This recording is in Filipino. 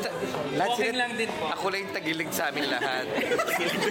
lahat Walking sila, lang din po. ako lang yung tagilig sa amin lahat.